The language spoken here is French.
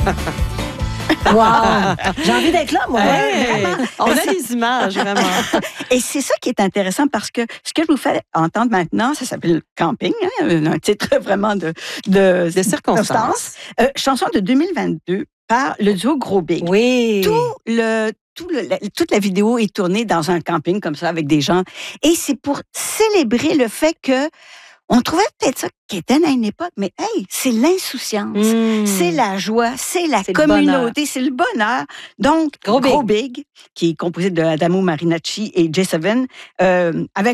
Wow! J'ai envie d'être là, moi. Ouais, Vraiment. on a des images, vraiment. Et c'est ça qui est intéressant parce que ce que je vous fais entendre maintenant, ça s'appelle Camping, hein, un titre vraiment de circonstances. Chanson de 2022 par le duo Gros Big. Oui. Toute la vidéo est tournée dans un camping comme ça avec des gens. Et c'est pour célébrer le fait que on trouvait peut-être ça qui était à une époque, mais hey, c'est l'insouciance, c'est la joie, c'est la communauté, c'est le bonheur. Donc, Gros Big, qui est composé de Adamo Marinacci et J7, avec